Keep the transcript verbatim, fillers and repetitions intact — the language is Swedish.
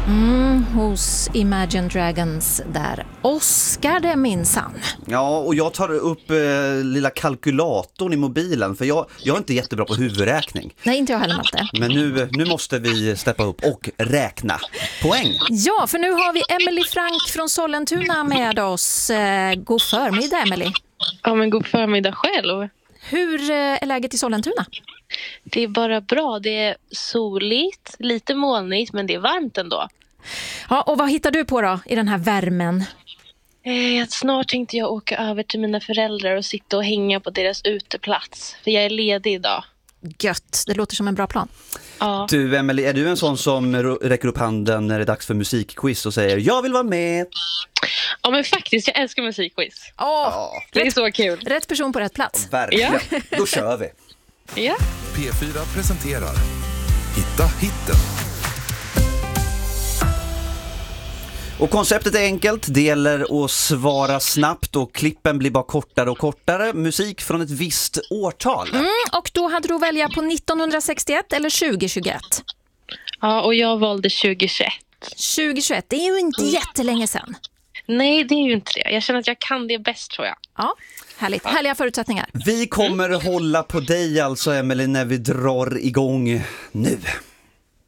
Mm, hos Imagine Dragons där. Oscar det minsann. Ja, och jag tar upp eh, lilla kalkylatorn i mobilen för jag, jag är inte jättebra på huvudräkning. Nej, inte jag heller, Malte. Men nu, nu måste vi steppa upp och räkna poäng. Ja, för nu har vi Emily Frank från Sollentuna med oss. Eh, god förmiddag, Emily. Ja, men god förmiddag själv. Hur eh, är läget i Sollentuna? Det är bara bra. Det är soligt, lite molnigt, men det är varmt ändå. Ja, och vad hittar du på då i den här värmen? Eh, snart tänkte jag åka över till mina föräldrar och sitta och hänga på deras uteplats. För jag är ledig idag. Gött, det låter som en bra plan. Ja. Du, Emily, är du en sån som räcker upp handen när det är dags för musikquiz och säger jag vill vara med? Ja, men faktiskt, jag älskar musikquiz. Åh, Ja, Det är så kul. rätt person på rätt plats. verkligen. Då kör vi. Ja. P fyra presenterar Hitta hitten. Och konceptet är enkelt, det gäller att svara snabbt och klippen blir bara kortare och kortare. Musik från ett visst årtal. Mm, och då hade du att välja på nittonhundrasextioett eller tjugohundratjugoett? Ja, och jag valde tjugohundratjugoett. tjugohundratjugoett, det är ju inte jättelänge sedan. Nej, det är ju inte det. Jag känner att jag kan det bäst, tror jag. Ja, härligt. Härliga förutsättningar. Vi kommer hålla på dig alltså, Emily, när vi drar igång nu.